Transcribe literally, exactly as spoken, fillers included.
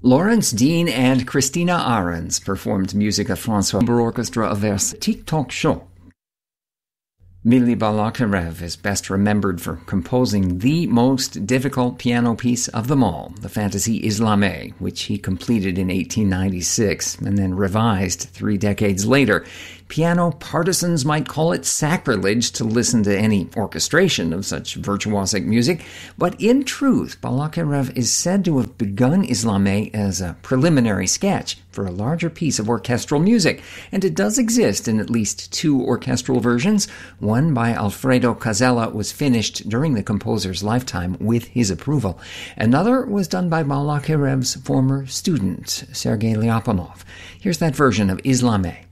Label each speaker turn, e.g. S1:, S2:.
S1: Lawrence Dean and Christina Ahrens performed music of Francois Chamber Orchestra of Vers Tic Tac Show. Mily Balakirev is best remembered for composing the most difficult piano piece of them all, the Fantasy Islamée, which he completed in eighteen ninety-six and then revised three decades later. Piano partisans might call it sacrilege to listen to any orchestration of such virtuosic music, but in truth, Balakirev is said to have begun Islamée as a preliminary sketch for a larger piece of orchestral music, and it does exist in at least two orchestral versions. One by Alfredo Casella was finished during the composer's lifetime with his approval. Another was done by Balakirev's former student, Sergei Lyapunov. Here's that version of Islamée.